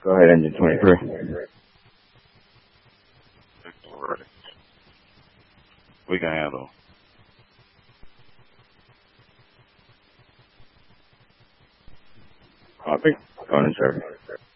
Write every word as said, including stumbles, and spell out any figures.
Go ahead, engine twenty-three. Ready. We can handle. Copy. Going in service.